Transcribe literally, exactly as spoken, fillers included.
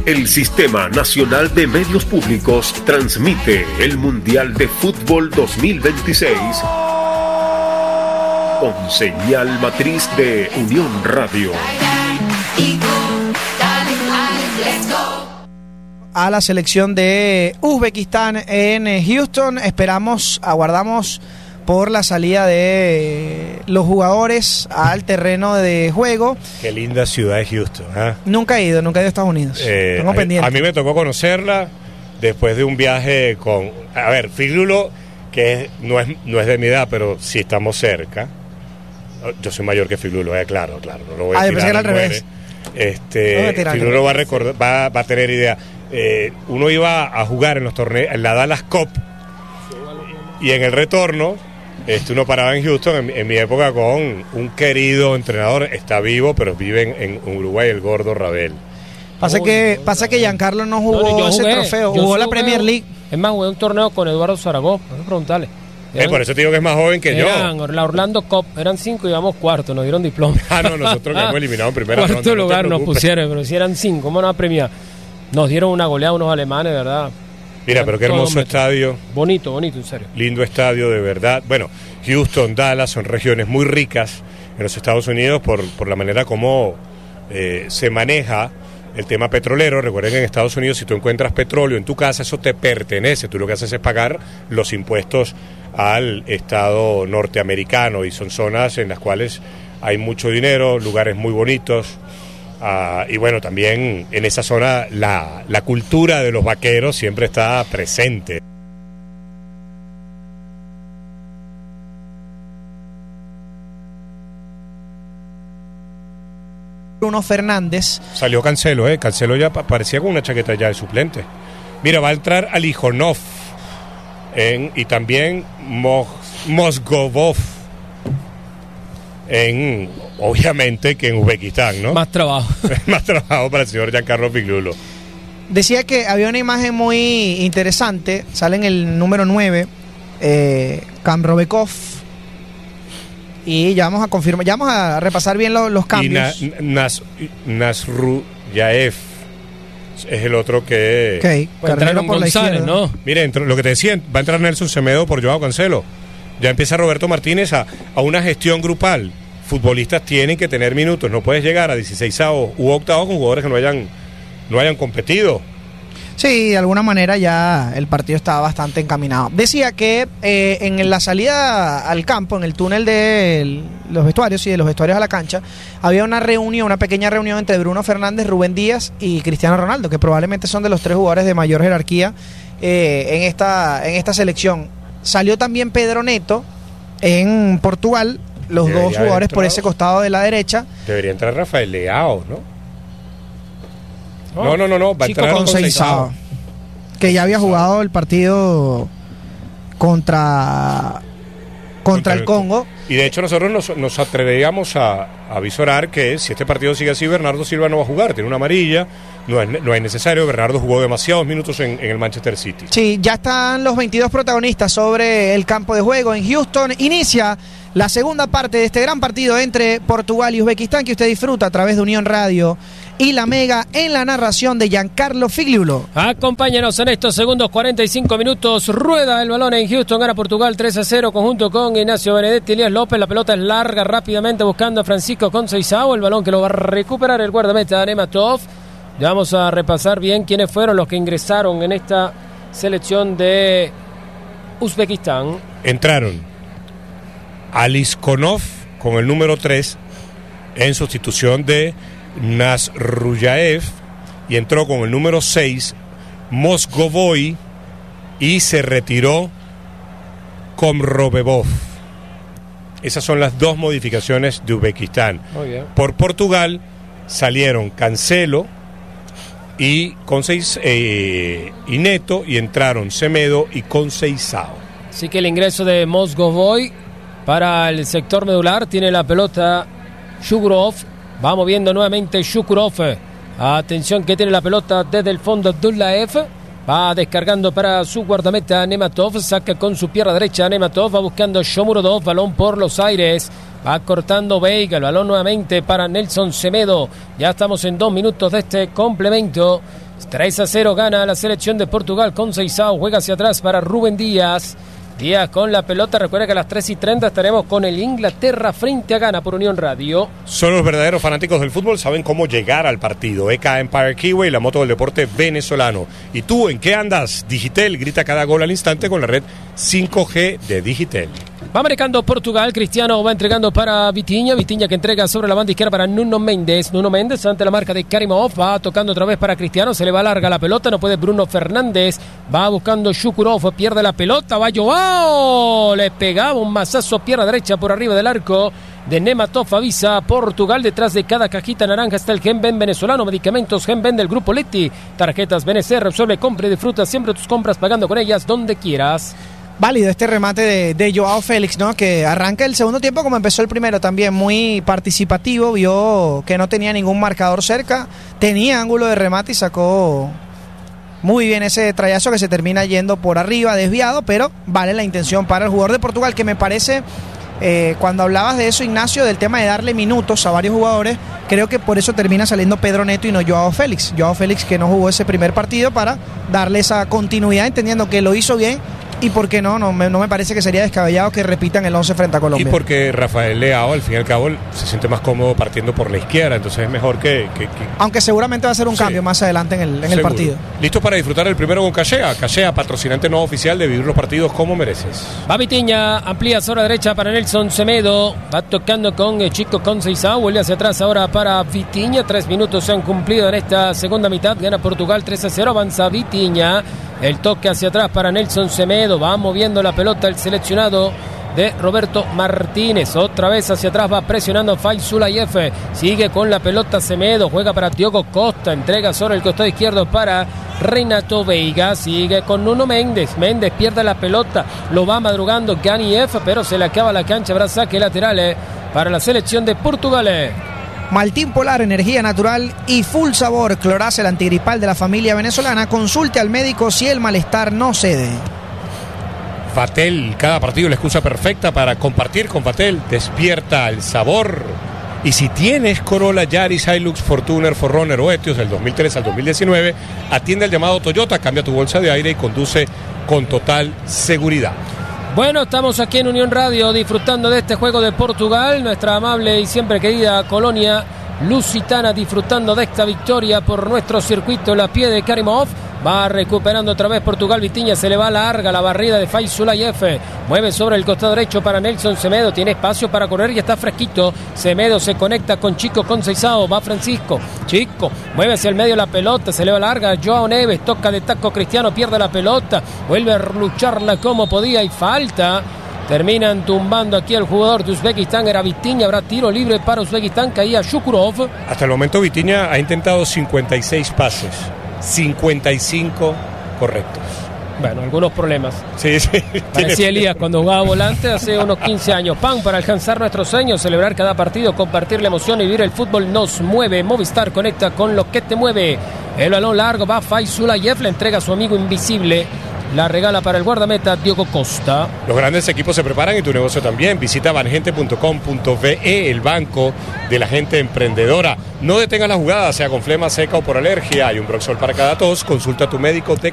El Sistema Nacional de Medios Públicos transmite el Mundial de Fútbol dos mil veintiséis con señal matriz de Unión Radio. A la selección de Uzbekistán en Houston, esperamos, aguardamos por la salida de los jugadores al terreno de juego. Qué linda ciudad es Houston, ¿eh? Nunca he ido, nunca he ido a Estados Unidos. Eh, Tengo a, pendiente. A mí me tocó conocerla después de un viaje con... A ver, Figliulo, que es, no, es, no es de mi edad, pero sí estamos cerca. Yo soy mayor que Figliulo, eh, claro, claro. No lo voy a ah, tirar yo pensé que era al al muere. revés. Este, Figliulo va a, recordar, va, va a tener idea. Eh, uno iba a jugar en los torneos, en la Dallas Cup, y en el retorno... Este, uno paraba en Houston en, en mi época con un querido entrenador, está vivo, pero vive en, en Uruguay, el gordo Rabel. Pasa oh, que no, pasa no, que Giancarlo no jugó no, ese jugué, trofeo, jugó jugó la jugué, Premier League. Es más, jugué un torneo con Eduardo Zaragoza, hay que preguntarle. Eh, por eso te digo que es más joven que eran, yo. La Orlando Cup, eran cinco y íbamos cuarto, nos dieron diploma. Ah, no, nosotros que hemos eliminado en primera Cuarto ronda. lugar no nos pusieron, pero si eran cinco, ¿cómo nos va a premiar? Nos dieron una goleada unos alemanes, ¿verdad? Mira, pero qué hermoso estadio. Bonito, bonito, en serio. Lindo estadio, de verdad. Bueno, Houston, Dallas son regiones muy ricas en los Estados Unidos por, por la manera como eh, se maneja el tema petrolero. Recuerden que en Estados Unidos, si tú encuentras petróleo en tu casa, eso te pertenece. Tú lo que haces es pagar los impuestos al Estado norteamericano, y son zonas en las cuales hay mucho dinero, lugares muy bonitos. Uh, y bueno, también en esa zona la, la cultura de los vaqueros siempre está presente. Bruno Fernández. Salió Cancelo, ¿eh? Cancelo ya parecía con una chaqueta ya de suplente. Mira, va a entrar Alijonov en, y también Mos, Mosgovov en, obviamente que en Uzbekistán, ¿no? Más trabajo. Más trabajo para el señor Giancarlo Figliulo. Decía que había una imagen muy interesante, sale en el número nueve, eh, Kamrovekov, y ya vamos a confirmar, ya vamos a repasar bien lo, los cambios. Y Na, Nas, Nasrullaev es el otro que... Okay. Entraron por González, la ¿no? Mire, lo que te decía, va a entrar Nelson Semedo por Joao Cancelo. Ya empieza Roberto Martínez a, a una gestión grupal. Futbolistas tienen que tener minutos, no puedes llegar a dieciseisavos u octavos con jugadores que no hayan, no hayan competido. Sí, de alguna manera ya el partido estaba bastante encaminado. Decía que eh, en la salida al campo, en el túnel de los vestuarios y de los vestuarios a la cancha, había una reunión, una pequeña reunión entre Bruno Fernández, Rubén Díaz y Cristiano Ronaldo, que probablemente son de los tres jugadores de mayor jerarquía eh, en esta, en esta selección. Salió también Pedro Neto en Portugal, los Debería dos jugadores entrar, por ese costado de la derecha. Debería entrar Rafael Leao, ¿no? No, no, no, no, va a Chico entrar Conceição, que ya había jugado el partido contra contra, contra el Congo. Y de hecho nosotros nos, nos atreveríamos a, a visorar que si este partido sigue así, Bernardo Silva no va a jugar, tiene una amarilla, no es, no es necesario. Bernardo jugó demasiados minutos en, en el Manchester City. Sí, ya están los veintidós protagonistas sobre el campo de juego en Houston. Inicia la segunda parte de este gran partido entre Portugal y Uzbekistán, que usted disfruta a través de Unión Radio y La Mega, en la narración de Giancarlo Figliulo. Acompáñanos en estos segundos, cuarenta y cinco minutos. Rueda el balón en Houston, gana Portugal tres a cero, conjunto con Ignacio Benedetti, Elías López. La pelota es larga, rápidamente buscando a Francisco Conceição. El balón que lo va a recuperar el guardameta Nematov. Ya vamos a repasar bien quiénes fueron los que ingresaron en esta selección de Uzbekistán. Entraron Aliskonov con el número tres en sustitución de Nasrullaev, y entró con el número seis Mosgovoy, y se retiró Komrovebov. Esas son las dos modificaciones de Uzbekistán. Por Portugal salieron Cancelo y, Conceis, eh, y Neto, y entraron Semedo y Conceição. Así que el ingreso de Mosgovoy para el sector medular. Tiene la pelota Shukurov. Va moviendo nuevamente Shukurov. Atención que tiene la pelota desde el fondo Dullaev. Va descargando para su guardameta Nematov. Saca con su pierna derecha Nematov. Va buscando Shomurodov. Balón por los aires. Va cortando Veiga. El balón nuevamente para Nelson Semedo. Ya estamos en dos minutos de este complemento. tres a cero gana la selección de Portugal con Seixao. Juega hacia atrás para Rubén Díaz. Díaz con la pelota. Recuerda que a las tres y treinta estaremos con el Inglaterra frente a Ghana por Unión Radio. Son los verdaderos fanáticos del fútbol, saben cómo llegar al partido. E K Empire Kiwi, la moto del deporte venezolano. ¿Y tú en qué andas? Digitel grita cada gol al instante con la red cinco G de Digitel. Va marcando Portugal, Cristiano va entregando para Vitinha, Vitinha que entrega sobre la banda izquierda para Nuno Méndez, Nuno Méndez ante la marca de Karimov, va tocando otra vez para Cristiano, se le va larga la pelota, no puede Bruno Fernández, va buscando Shukurov, pierde la pelota, va Joao, le pegaba un mazazo, pierna derecha por arriba del arco de Nematov, avisa Portugal, detrás de cada cajita naranja está el Genben venezolano, medicamentos Genben del grupo Leti, tarjetas B N C, resuelve, compra y disfruta siempre tus compras pagando con ellas donde quieras. Válido este remate de, de Joao Félix, ¿no? Que arranca el segundo tiempo como empezó el primero, también muy participativo, vio que no tenía ningún marcador cerca, tenía ángulo de remate y sacó muy bien ese trayazo que se termina yendo por arriba, desviado, pero vale la intención para el jugador de Portugal, que me parece, eh, cuando hablabas de eso, Ignacio, del tema de darle minutos a varios jugadores, creo que por eso termina saliendo Pedro Neto y no Joao Félix. Joao Félix que no jugó ese primer partido para darle esa continuidad, entendiendo que lo hizo bien. Y por qué no, no me, no me parece que sería descabellado que repitan el once frente a Colombia. Y porque Rafael Leao, al fin y al cabo, se siente más cómodo partiendo por la izquierda, entonces es mejor que... que, que... Aunque seguramente va a ser un sí. cambio más adelante en el, en el partido. ¿Listo para disfrutar el primero con Cachea? Cachea, patrocinante no oficial de vivir los partidos como mereces. Va Vitinha, amplía sobre la derecha para Nelson Semedo, va tocando con eh, Chico Conceição, vuelve hacia atrás ahora para Vitinha, tres minutos se han cumplido en esta segunda mitad, gana Portugal tres a cero, avanza Vitinha. El toque hacia atrás para Nelson Semedo, va moviendo la pelota el seleccionado de Roberto Martínez, otra vez hacia atrás va presionando Faizulayev, sigue con la pelota Semedo, juega para Diogo Costa, entrega sobre el costado izquierdo para Renato Veiga, sigue con Nuno Méndez, Méndez pierde la pelota, lo va madrugando Ganiev, pero se le acaba la cancha, habrá saque lateral eh, para la selección de Portugal. Eh. Maltín Polar, energía natural y full sabor, Clorace, el antigripal de la familia venezolana. Consulte al médico si el malestar no cede. Vatel, cada partido la excusa perfecta para compartir con Vatel. Despierta el sabor. Y si tienes Corolla, Yaris, Hilux, Fortuner, cuatro runner o Etios del dos mil tres al dos mil diecinueve, atiende el llamado Toyota, cambia tu bolsa de aire y conduce con total seguridad. Bueno, estamos aquí en Unión Radio disfrutando de este juego de Portugal, nuestra amable y siempre querida colonia lusitana disfrutando de esta victoria por nuestro circuito, la pie de Karimov. Va recuperando otra vez Portugal, Vitinha se le va larga la barrida de Faizulayev, mueve sobre el costado derecho para Nelson Semedo, tiene espacio para correr y está fresquito. Semedo se conecta con Chico Conceição, va Francisco, Chico mueve hacia el medio la pelota, se le va larga Joao Neves, toca de taco Cristiano, pierde la pelota, vuelve a lucharla como podía y falta. Terminan tumbando aquí el jugador de Uzbekistán, era Vitinha, habrá tiro libre para Uzbekistán, caía Shukurov. Hasta el momento Vitinha ha intentado cincuenta y seis pases, cincuenta y cinco correctos. Bueno, algunos problemas. Sí, sí. Parecía Elías cuando jugaba volante hace unos quince años. Pan para alcanzar nuestros sueños, celebrar cada partido, compartir la emoción y vivir el fútbol nos mueve. Movistar conecta con lo que te mueve. El balón largo va Faizulayev, le entrega a su amigo invisible. La regala para el guardameta Diogo Costa. Los grandes equipos se preparan y tu negocio también. Visita banjente punto com punto ve, el banco de la gente emprendedora. No detengas la jugada, sea con flema seca o por alergia. Hay un Broxol para cada tos. Consulta a tu médico de